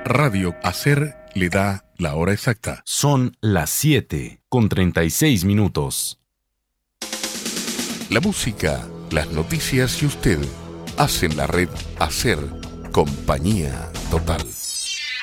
Radio Hacer le da la hora exacta. Son las 7:36. La música, las noticias y usted hacen la red Hacer compañía total.